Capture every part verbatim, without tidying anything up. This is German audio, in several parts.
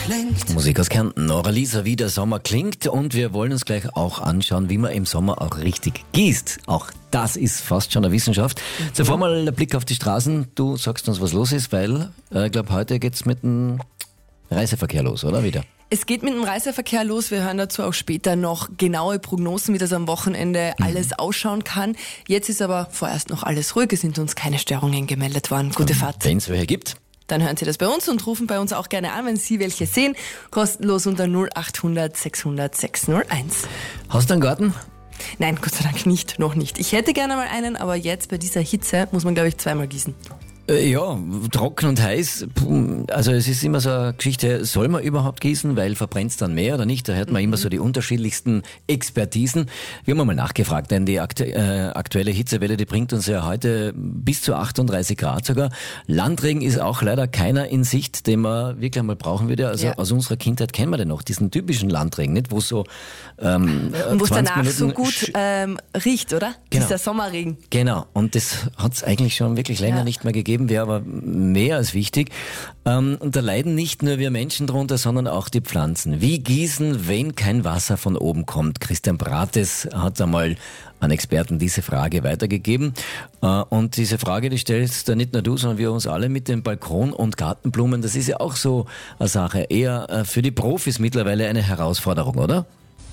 klingt. Musik aus Kärnten, Nora Lisa, wie der Sommer klingt, und wir wollen uns gleich auch anschauen, wie man im Sommer auch richtig gießt. Auch das ist fast schon eine Wissenschaft. Zuvor mal ein Blick auf die Straßen. Du sagst uns, was los ist, weil äh, ich glaube, heute geht's mit dem Reiseverkehr los, oder wieder? Es geht mit dem Reiseverkehr los. Wir hören dazu auch später noch genaue Prognosen, wie das am Wochenende mhm. alles ausschauen kann. Jetzt ist aber vorerst noch alles ruhig. Es sind uns keine Störungen gemeldet worden. Gute Fahrt. Wenn es welche gibt. Dann hören Sie das bei uns und rufen bei uns auch gerne an, wenn Sie welche sehen. Kostenlos unter null acht hundert sechshundert sechshunderteins. Hast du einen Garten? Nein, Gott sei Dank nicht, noch nicht. Ich hätte gerne mal einen, aber jetzt bei dieser Hitze muss man, glaube ich, zweimal gießen. Äh, ja, trocken und heiß. Also es ist immer so eine Geschichte, soll man überhaupt gießen, weil verbrennt es dann mehr oder nicht? Da hört man mhm. immer so die unterschiedlichsten Expertisen. Wir haben mal nachgefragt, denn die aktu- äh, aktuelle Hitzewelle, die bringt uns ja heute bis zu achtunddreißig Grad sogar. Landregen ist auch leider keiner in Sicht, den man wirklich einmal brauchen würde. Also ja. aus unserer Kindheit kennen wir den noch, diesen typischen Landregen, nicht? Wo so ähm, und wo es danach Minuten so gut ähm, riecht, oder? Genau. Dieser Sommerregen. Genau, und das hat es eigentlich schon wirklich länger ja. nicht mehr gegeben. Wäre aber mehr als wichtig. Ähm, und da leiden nicht nur wir Menschen drunter, sondern auch die Pflanzen. Wie gießen, wenn kein Wasser von oben kommt? Christian Brates hat einmal an Experten diese Frage weitergegeben. Äh, und diese Frage, die stellst da nicht nur du, sondern wir uns alle mit den Balkon- und Gartenblumen. Das ist ja auch so eine Sache. Eher äh, für die Profis mittlerweile eine Herausforderung, oder?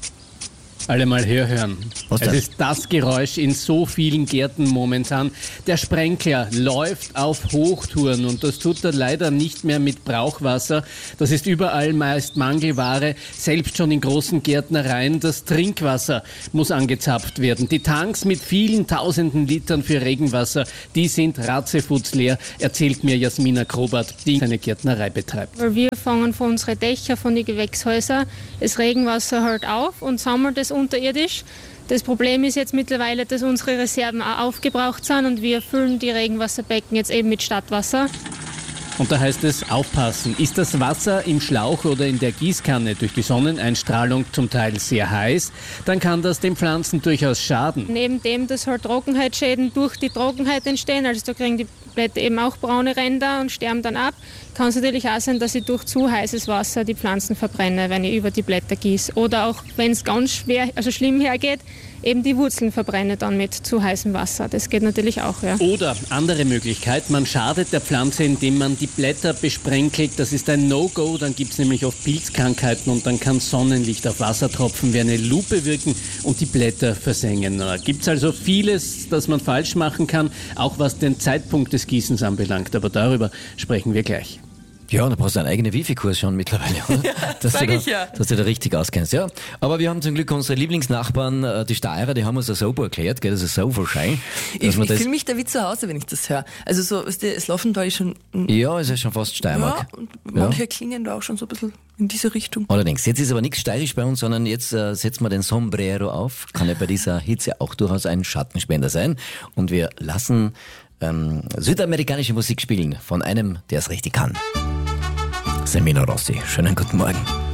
Alle mal herhören. Was es das? ist das Geräusch in so vielen Gärten momentan. Der Sprenkler läuft auf Hochtouren und das tut er leider nicht mehr mit Brauchwasser. Das ist überall meist Mangelware, selbst schon in großen Gärtnereien. Das Trinkwasser muss angezapft werden. Die Tanks mit vielen tausenden Litern für Regenwasser, die sind ratzeputz leer, erzählt mir Jasmina Krobert, die eine Gärtnerei betreibt. Weil wir fangen von unseren Dächern, von den Gewächshäusern, das Regenwasser halt auf und sammeln das unterirdisch. Das Problem ist jetzt mittlerweile, dass unsere Reserven auch aufgebraucht sind und wir füllen die Regenwasserbecken jetzt eben mit Stadtwasser. Und da heißt es aufpassen. Ist das Wasser im Schlauch oder in der Gießkanne durch die Sonneneinstrahlung zum Teil sehr heiß, dann kann das den Pflanzen durchaus schaden. Neben dem, dass halt Trockenheitsschäden durch die Trockenheit entstehen, also da kriegen die Blätter eben auch braune Ränder und sterben dann ab, kann es natürlich auch sein, dass ich durch zu heißes Wasser die Pflanzen verbrenne, wenn ich über die Blätter gieße. Oder auch, wenn es ganz schwer, also schlimm hergeht, eben die Wurzeln verbrenne dann mit zu heißem Wasser. Das geht natürlich auch, ja. Oder andere Möglichkeit, man schadet der Pflanze, indem man die Blätter besprenkelt. Das ist ein No-Go, dann gibt es nämlich oft Pilzkrankheiten und dann kann Sonnenlicht auf Wassertropfen wie eine Lupe wirken und die Blätter versengen. Da gibt es also vieles, das man falsch machen kann, auch was den Zeitpunkt des Gießens anbelangt. Aber darüber sprechen wir gleich. Ja, da brauchst du einen eigenen Wifi-Kurs schon mittlerweile, oder? Ja, dass sag du da, ich ja. Dass du da richtig auskennst, ja. Aber wir haben zum Glück unsere Lieblingsnachbarn, äh, die Steirer, die haben uns das so erklärt, gell, das ist so wahrscheinlich. Ich, ich fühle mich da wie zu Hause, wenn ich das höre. Also so, weißt du, das Laufental ist schon... Ja, es ist schon fast Steiermark. Ja, und manche ja. klingen da auch schon so ein bisschen in diese Richtung. Allerdings, jetzt ist aber nichts steirisch bei uns, sondern jetzt äh, setzen wir den Sombrero auf. Kann ja bei dieser Hitze auch durchaus ein Schattenspender sein. Und wir lassen ähm, südamerikanische Musik spielen von einem, der es richtig kann. Semino Rossi. Schönen guten Morgen.